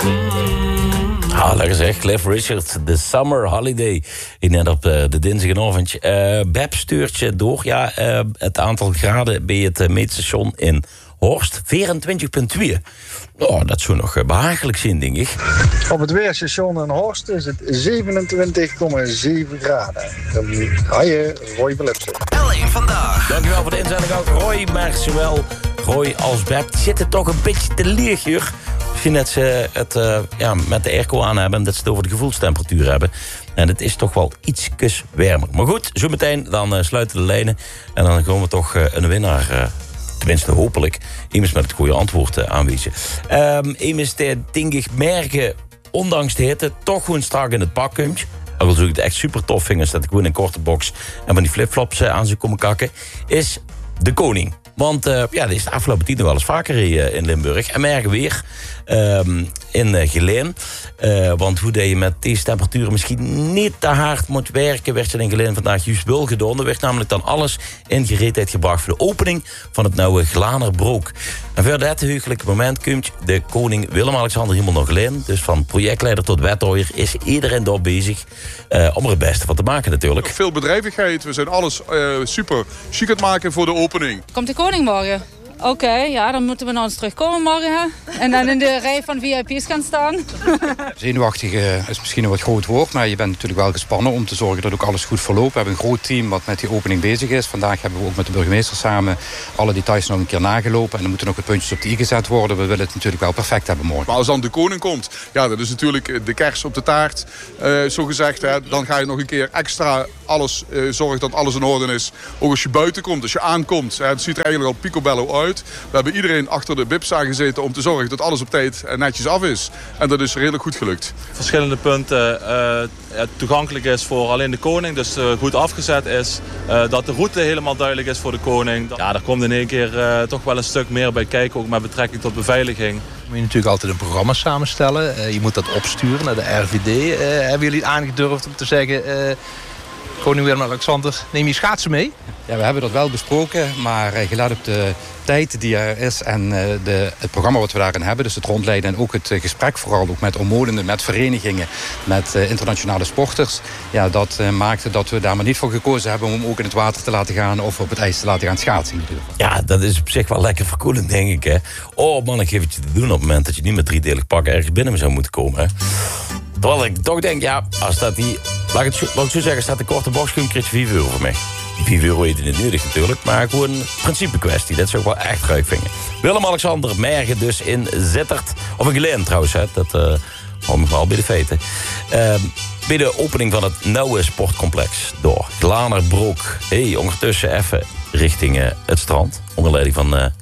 Lekker zeg. Cliff Richard, The Summer Holiday. Net op de dinsdagavond. Beb stuurt je door. Ja, het aantal graden bij het meetstation in Horst. 24,2. Oh, dat zou nog behagelijk zijn, denk ik. Op het weerstation in Horst is het 27,7 graden. Haaien, Roy Philipsen. L1 vandaag. Dankjewel voor de inzending ook, Roy. Maar zowel Roy als Beb zitten toch een beetje te leeg hier. Misschien dat ze het met de airco aan hebben en dat ze het over de gevoelstemperatuur hebben. En het is toch wel ietsjes warmer. Maar goed, zo meteen dan sluiten de lijnen. En dan gaan we toch een winnaar, tenminste hopelijk, immers met het goede antwoord aanwijzen. Immers de dingig merken, ondanks de hitte, toch gewoon strak in het pak komt. Al zou ik het echt super tof vinden, dat ik gewoon in een korte box en van die flipflops aan zou komen kakken, is de koning. Want die is de afgelopen tijd nog wel eens vaker in Limburg. En merken weer in Geleen. Want hoe dat je met deze temperaturen misschien niet te hard moet werken, werd er in Geleen vandaag juist wel gedaan. Er werd namelijk dan alles in gereedheid gebracht voor de opening van het nieuwe Glanerbroek. En voor dat heugelijke moment komt de koning Willem-Alexander helemaal naar Geleen. Dus van projectleider tot wethouder is iedereen daar bezig om er het beste van te maken natuurlijk. Veel bedrijvigheid, we zijn alles super chic aan het maken voor de opening. Komt de koning morgen? Oké, ja, dan moeten we naar ons terugkomen morgen. En dan in de rij van VIP's gaan staan. Zenuwachtig is misschien een wat groot woord, maar je bent natuurlijk wel gespannen om te zorgen dat ook alles goed verloopt. We hebben een groot team wat met die opening bezig is. Vandaag hebben we ook met de burgemeester samen alle details nog een keer nagelopen. En er moeten nog wat puntjes op de i gezet worden. We willen het natuurlijk wel perfect hebben morgen. Maar als dan de koning komt, ja, dat is natuurlijk de kers op de taart, zo gezegd. Hè, dan ga je nog een keer extra alles zorgen dat alles in orde is. Ook als je buiten komt, als je aankomt. Het ziet er eigenlijk al picobello uit. We hebben iedereen achter de bips aangezeten om te zorgen dat alles op tijd netjes af is. En dat is redelijk goed gelukt. Verschillende punten. Toegankelijk is voor alleen de koning, dus goed afgezet is. Dat de route helemaal duidelijk is voor de koning. Ja, daar komt in één keer toch wel een stuk meer bij kijken, ook met betrekking tot beveiliging. Je moet natuurlijk altijd een programma samenstellen. Je moet dat opsturen naar de RVD. Hebben jullie aangedurfd om te zeggen, koning Willem-Alexander, neem je schaatsen mee? Ja, we hebben dat wel besproken, maar gelet op de tijd die er is en het programma wat we daarin hebben, dus het rondleiden en ook het gesprek vooral ook met omwonenden, met verenigingen, met internationale sporters. Ja, dat maakte dat we daar maar niet voor gekozen hebben om ook in het water te laten gaan of op het ijs te laten gaan schaatsen. Ja, dat is op zich wel lekker verkoelend, denk ik. Hè. Oh man, ik geef het je te doen op het moment dat je niet met driedelig pak ergens binnen zou moeten komen. Hè. Terwijl ik toch denk, ja, als dat die, laat ik het zo zeggen, staat de korte box, krijg je €4 voor mij. Die €4 heet het niet nodig natuurlijk, maar gewoon een principe kwestie. Dat zou ik wel echt ruik vinden. Willem-Alexander Mergen dus in Zittert. Of in Geleen trouwens, hè. Dat hou me wel bij de feiten. Bij de opening van het nieuwe sportcomplex door Glanerbroek. Ondertussen even richting het strand. Onder leiding van